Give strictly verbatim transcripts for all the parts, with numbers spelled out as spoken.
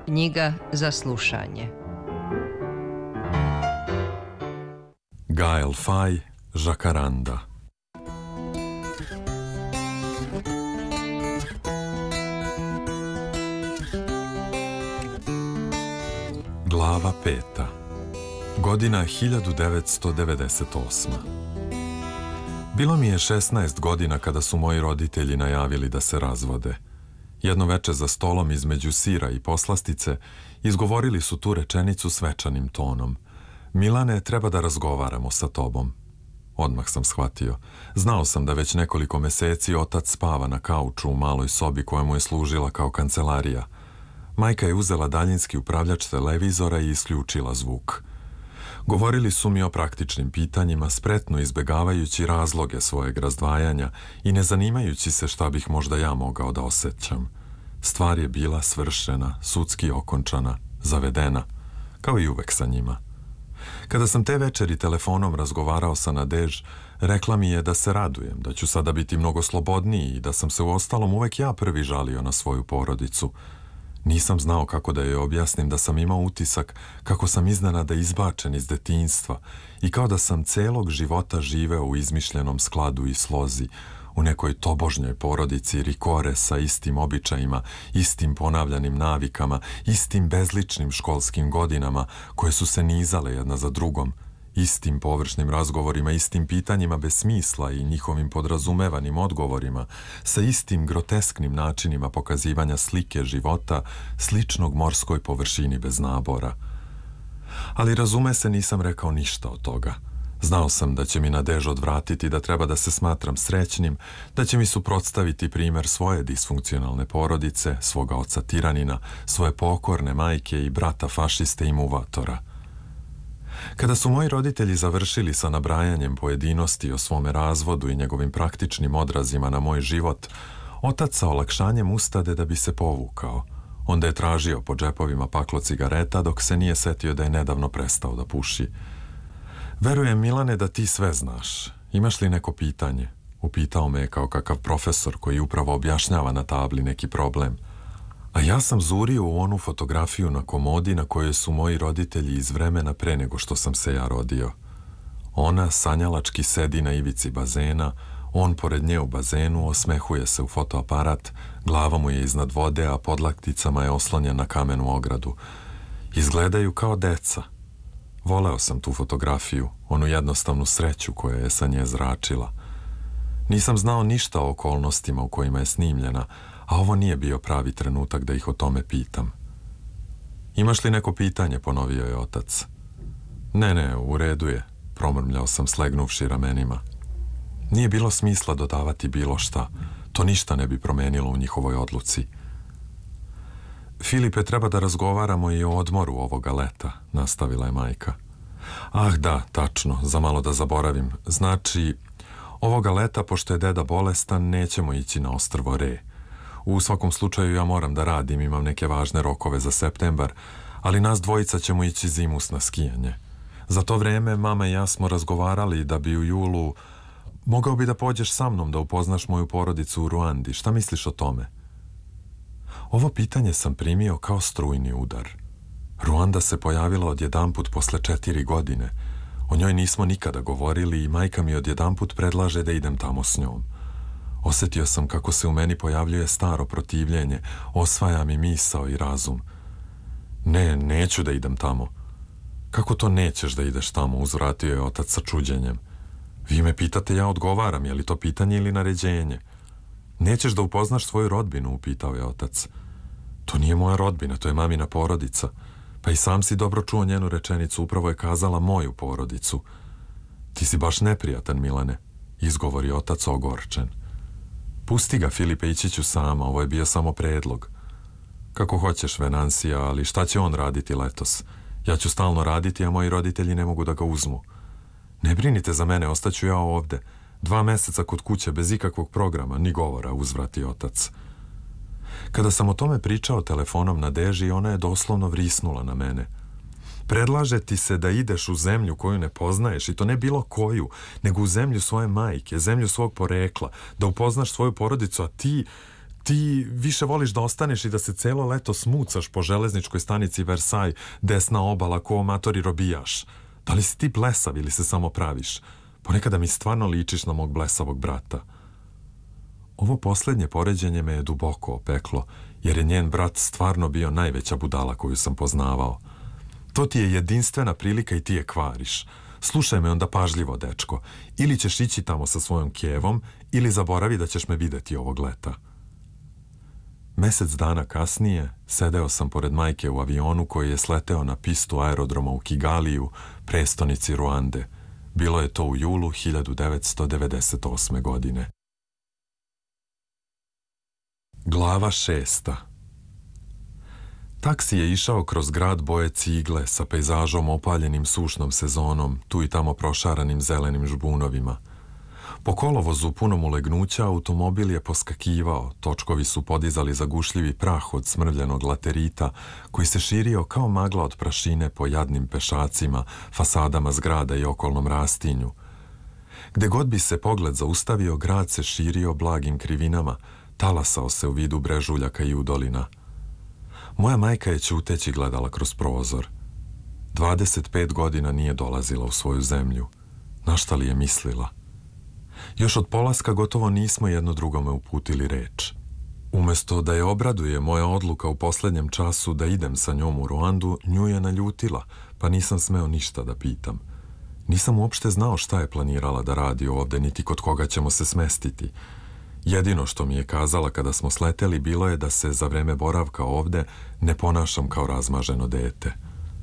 Knjiga za slušanje. Gael Fay, Žakaranda. Glava peta. Godina hiljadu devetsto devedeset osma. Bilo mi je šesnaest godina kada su moji roditelji najavili da se razvode. Jedno veče za stolom između sira i poslastice izgovorili su tu rečenicu svečanim tonom. Milane, treba da razgovaramo sa tobom. Odmah sam shvatio. Znao sam da već nekoliko meseci otac spava na kauču u maloj sobi koja mu je služila kao kancelarija. Majka je uzela daljinski upravljač televizora i isključila zvuk. Govorili su mi o praktičnim pitanjima, spretno izbegavajući razloge svojeg razdvajanja i ne zanimajući se šta bih možda ja mogao da osjećam. Stvar je bila svršena, sudski okončana, zavedena, kao i uvek sa njima. Kada sam te večeri telefonom razgovarao sa Nadež, rekla mi je da se radujem, da ću sada biti mnogo slobodniji i da sam se uostalom uvek ja prvi žalio na svoju porodicu. Nisam znao kako da joj objasnim da sam imao utisak kako sam iznenada izbačen iz detinjstva i kao da sam celog života živeo u izmišljenom skladu i slozi, u nekoj tobožnjoj porodici Rikore sa istim običajima, istim ponavljanim navikama, istim bezličnim školskim godinama koje su se nizale jedna za drugom, istim površnim razgovorima, istim pitanjima bez smisla i njihovim podrazumevanim odgovorima, sa istim grotesknim načinima pokazivanja slike života, sličnog morskoj površini bez nabora. Ali razume se, nisam rekao ništa od toga. Znao sam da će mi Nadež odvratiti da treba da se smatram srećnim, da će mi suprotstaviti primer svoje disfunkcionalne porodice, svoga oca tiranina, svoje pokorne majke i brata fašiste i muvatora. Kada su moji roditelji završili sa nabrajanjem pojedinosti o svome razvodu i njegovim praktičnim odrazima na moj život, otac sa olakšanjem ustade da bi se povukao. Onda je tražio po džepovima paklo cigareta dok se nije setio da je nedavno prestao da puši. Verujem, Milane, da ti sve znaš. Imaš li neko pitanje? Upitao me je kao kakav profesor koji upravo objašnjava na tabli neki problem. A ja sam zurio u onu fotografiju na komodi na kojoj su moji roditelji iz vremena pre nego što sam se ja rodio. Ona sanjalački sedi na ivici bazena, on pored nje u bazenu, osmehuje se u fotoaparat, glava mu je iznad vode, a pod lakticama je oslonjen na kamenu ogradu. Izgledaju kao deca. Voleo sam tu fotografiju, onu jednostavnu sreću koja je sa nje zračila. Nisam znao ništa o okolnostima u kojima je snimljena, a ovo nije bio pravi trenutak da ih o tome pitam. Imaš li neko pitanje, ponovio je otac. Ne, ne, u redu je, promrmljao sam slegnuvši ramenima. Nije bilo smisla dodavati bilo šta, to ništa ne bi promenilo u njihovoj odluci. Filipe, treba da razgovaramo i o odmoru ovoga leta, nastavila je majka. Ah da, tačno, za malo da zaboravim. Znači, ovoga leta, pošto je deda bolestan, nećemo ići na ostrvo Re. U svakom slučaju ja moram da radim, imam neke važne rokove za septembar, ali nas dvojica ćemo ići zimus na skijanje. Za to vreme mama i ja smo razgovarali da bi u julu... Mogao bi da pođeš sa mnom da upoznaš moju porodicu u Ruandi. Šta misliš o tome? Ovo pitanje sam primio kao strujni udar. Ruanda se pojavila odjedanput posle četiri godine. O njoj nismo nikada govorili i majka mi odjedanput predlaže da idem tamo s njom. Osjetio sam kako se u meni pojavljuje staro protivljenje, osvaja mi misao i razum. Ne, neću da idem tamo. Kako to nećeš da ideš tamo, uzvratio je otac sa čuđenjem. Vi me pitate, ja odgovaram, je li to pitanje ili naređenje? Nećeš da upoznaš svoju rodbinu, upitao je otac. To nije moja rodbina, to je mamina porodica. Pa i sam si dobro čuo njenu rečenicu, upravo je kazala moju porodicu. Ti si baš neprijatan, Milane, izgovori otac ogorčen. Pusti ga, Filipe, ići ću sama, ovo je bio samo predlog. Kako hoćeš, Venansija, ali šta će on raditi letos? Ja ću stalno raditi, a moji roditelji ne mogu da ga uzmu. Ne brinite za mene, ostaću ja ovde. Dva meseca kod kuće, bez ikakvog programa, ni govora, uzvrati otac. Kada sam o tome pričao telefonom Nadeži, ona je doslovno vrisnula na mene. Predlaže ti se da ideš u zemlju koju ne poznaješ, i to ne bilo koju, nego u zemlju svoje majke, zemlju svog porekla, da upoznaš svoju porodicu, a ti, Ti više voliš da ostaneš i da se celo leto smucaš po železničkoj stanici Versaj, desna obala, ko amatori robijaš. Da li si ti blesav ili se samo praviš? Ponekada mi stvarno ličiš na mog blesavog brata. Ovo posljednje poređenje me je duboko opeklo, jer je njen brat stvarno bio najveća budala koju sam poznavao. To ti je jedinstvena prilika i ti je kvariš. Slušaj me onda pažljivo, dečko. Ili ćeš ići tamo sa svojom kjevom, ili zaboravi da ćeš me videti ovog leta. Mesec dana kasnije sedeo sam pored majke u avionu koji je sleteo na pistu aerodroma u Kigaliju, prestonici Ruande. Bilo je to u julu hiljadu devetsto devedeset osme. godine. Glava šesta. Taksi je išao kroz grad boje cigle sa pejzažom opaljenim sušnom sezonom, tu i tamo prošaranim zelenim žbunovima. Po kolovozu punom ulegnuća automobil je poskakivao, točkovi su podizali zagušljivi prah od smrvljenog laterita koji se širio kao magla od prašine po jadnim pešacima, fasadama zgrada i okolnom rastinju. Gde god bi se pogled zaustavio, grad se širio blagim krivinama, talasao se u vidu brežuljaka i udolina. Moja majka je ćuteći gledala kroz prozor. dvadeset pet godina nije dolazila u svoju zemlju. Na šta li je mislila? Još od polaska gotovo nismo jedno drugome uputili reč. Umesto da je obraduje moja odluka u posljednjem času da idem sa njom u Ruandu, nju je naljutila, pa nisam smeo ništa da pitam. Nisam uopšte znao šta je planirala da radi ovde, niti kod koga ćemo se smestiti. Jedino što mi je kazala kada smo sleteli bilo je da se za vreme boravka ovde ne ponašam kao razmaženo dete.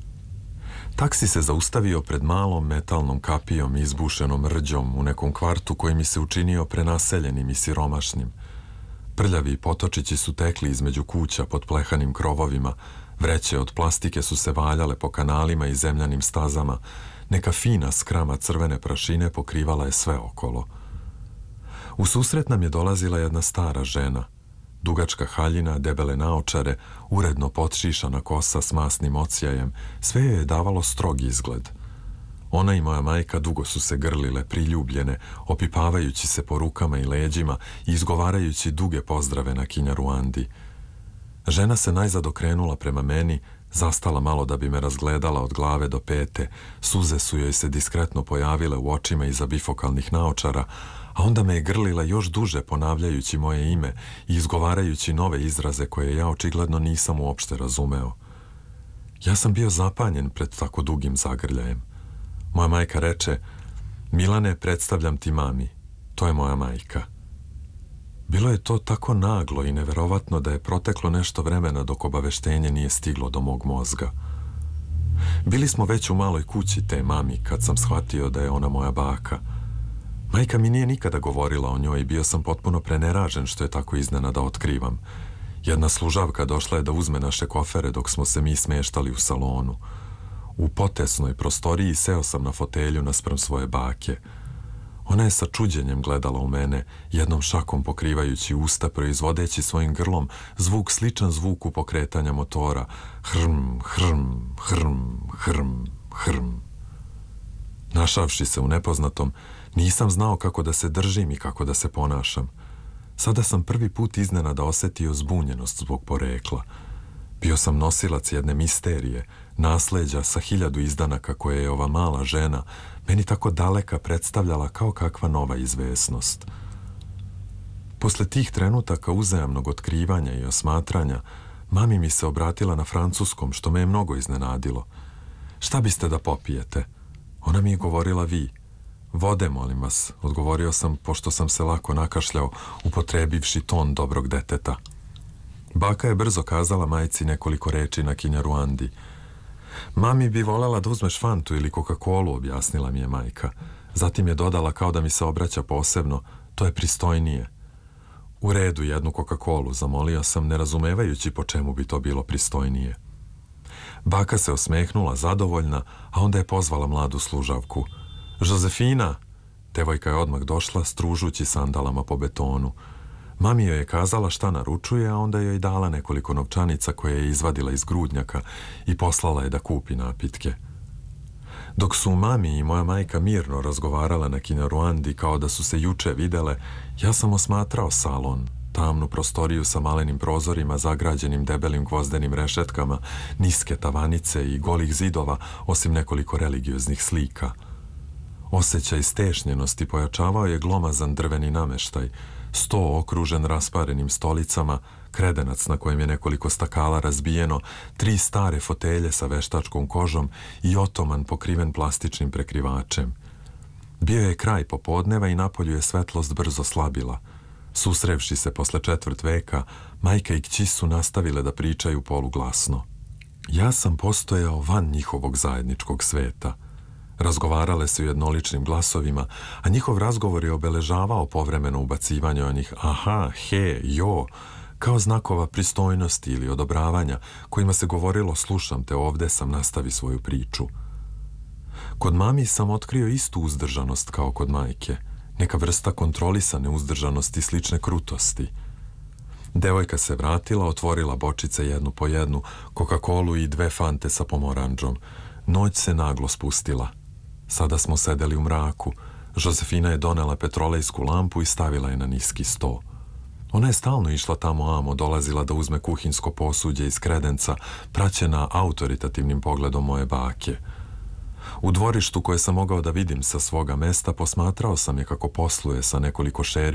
Taksi se zaustavio pred malom metalnom kapijom izbušenom rđom u nekom kvartu koji mi se učinio prenaseljenim i siromašnim. Prljavi potočići su tekli između kuća pod plehanim krovovima, vreće od plastike su se valjale po kanalima i zemljanim stazama, neka fina skrama crvene prašine pokrivala je sve okolo. U susret nam je dolazila jedna stara žena. Dugačka haljina, debele naočare, uredno potšišana kosa s masnim odsjajem, sve joj je davalo strog izgled. Ona i moja majka dugo su se grlile, priljubljene, opipavajući se po rukama i leđima i izgovarajući duge pozdrave na Kinjaruandi. Žena se najzad okrenula prema meni, zastala malo da bi me razgledala od glave do pete, suze su joj se diskretno pojavile u očima iza bifokalnih naočara, a onda me je grlila još duže ponavljajući moje ime i izgovarajući nove izraze koje ja očigledno nisam uopšte razumeo. Ja sam bio zapanjen pred tako dugim zagrljajem. Moja majka reče: "Milane, predstavljam ti mami. To je moja majka." Bilo je to tako naglo i neverovatno da je proteklo nešto vremena dok obaveštenje nije stiglo do mog mozga. Bili smo već u maloj kući te mami kad sam shvatio da je ona moja baka. Majka mi nije nikada govorila o njoj i bio sam potpuno preneražen što je tako iznenada otkrivam. Jedna služavka došla je da uzme naše kofere dok smo se mi smeštali u salonu. U potesnoj prostoriji seo sam na fotelju naspram svoje bake. Ona je sa čuđenjem gledala u mene, jednom šakom pokrivajući usta, proizvodeći svojim grlom zvuk sličan zvuku pokretanja motora. Hrm, hrm, hrm, hrm, hrm. Našavši se u nepoznatom, nisam znao kako da se držim i kako da se ponašam. Sada sam prvi put iznenada osetio zbunjenost zbog porekla. Bio sam nosilac jedne misterije, nasleđa sa hiljadu izdanaka koje je ova mala žena meni tako daleka predstavljala kao kakva nova izvesnost. Posle tih trenutaka uzajamnog otkrivanja i osmatranja, mami mi se obratila na francuskom, što me je mnogo iznenadilo. "Šta biste da popijete?" Ona mi je govorila vi. "Vode, molim vas", odgovorio sam, pošto sam se lako nakašljao, upotrebivši ton dobrog deteta. Baka je brzo kazala majci nekoliko reči na Kinjaruandi. "Mami bi volela da uzmeš fantu ili Coca-Colu", objasnila mi je majka. Zatim je dodala kao da mi se obraća posebno: "To je pristojnije." "U redu, jednu Coca-Colu", zamolio sam, ne razumevajući po čemu bi to bilo pristojnije. Baka se osmehnula zadovoljna, a onda je pozvala mladu služavku. "Josefina!" Devojka je odmah došla, stružući sandalama po betonu. Mami joj je kazala šta naručuje, a onda joj je dala nekoliko novčanica koje je izvadila iz grudnjaka i poslala je da kupi napitke. Dok su mami i moja majka mirno razgovarala na Kinjaruandi kao da su se juče videle, ja sam osmatrao salon, tamnu prostoriju sa malenim prozorima zagrađenim debelim gvozdenim rešetkama, niske tavanice i golih zidova, osim nekoliko religioznih slika. Osjećaj stešnjenosti pojačavao je glomazan drveni nameštaj, sto okružen rasparenim stolicama, kredenac na kojem je nekoliko stakala razbijeno, tri stare fotelje sa veštačkom kožom i otoman pokriven plastičnim prekrivačem. Bio je kraj popodneva i napolju je svetlost brzo slabila. Susrevši se posle četvrt veka, majka i kći su nastavile da pričaju poluglasno. Ja sam postojao van njihovog zajedničkog sveta. Razgovarale se u jednoličnim glasovima, a njihov razgovor je obeležavao povremeno ubacivanje onih aha, he, jo, kao znakova pristojnosti ili odobravanja, kojima se govorilo slušam te ovde sam, nastavi svoju priču. Kod mami sam otkrio istu uzdržanost kao kod majke, neka vrsta kontrolisane uzdržanosti slične krutosti. Devojka se vratila, otvorila bočice jednu po jednu, Coca-Colu i dve fante sa pomoranđom. Noć se naglo spustila. Sada smo sedeli u mraku. Josefina je donela petrolejsku lampu i stavila je na niski sto. Ona je stalno išla tamo amo, dolazila da uzme kuhinjsko posuđe iz kredenca, praćena autoritativnim pogledom moje bake. U dvorištu koje sam mogao da vidim sa svoga mesta, posmatrao sam je kako posluje sa nekoliko šerpi